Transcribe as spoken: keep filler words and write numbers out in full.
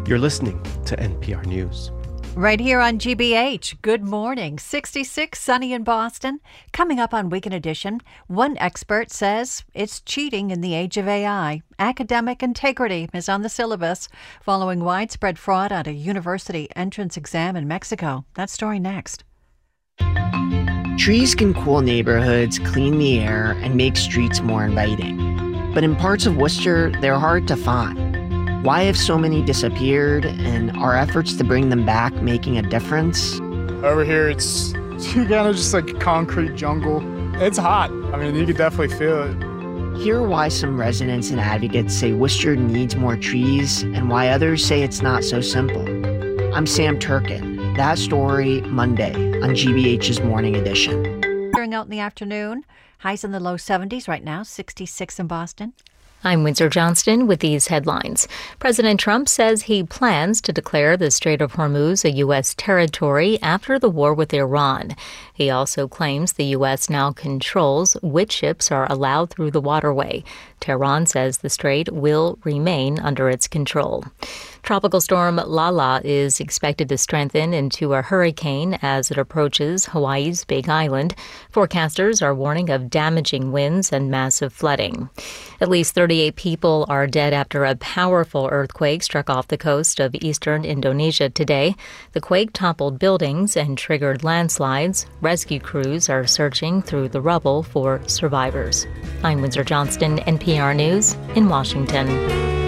You're listening to N P R News. Right here on G B H. Good morning. sixty-six, sunny in Boston. Coming up on Weekend Edition, one expert says it's cheating in the age of A I. Academic integrity is on the syllabus following widespread fraud at a university entrance exam in Mexico. That story next. Trees can cool neighborhoods, clean the air, and make streets more inviting. But in parts of Worcester, they're hard to find. Why have so many disappeared, and are efforts to bring them back making a difference? Over here, it's kind of just like a concrete jungle. It's hot. I mean, you could definitely feel it. Hear why some residents and advocates say Worcester needs more trees, and why others say it's not so simple. I'm Sam Turkin. That story, Monday, on G B H's Morning Edition. During out in the afternoon, highs in the low seventies right now, sixty-six in Boston. I'm Windsor Johnston with these headlines. President Trump says he plans to declare the Strait of Hormuz a U S territory after the war with Iran. He also claims the U S now controls which ships are allowed through the waterway. Tehran says the strait will remain under its control. Tropical storm Lala is expected to strengthen into a hurricane as it approaches Hawaii's Big Island. Forecasters are warning of damaging winds and massive flooding. At least thirty-eight people are dead after a powerful earthquake struck off the coast of eastern Indonesia today. The quake toppled buildings and triggered landslides. Rescue crews are searching through the rubble for survivors. I'm Windsor Johnston, N P R News in Washington.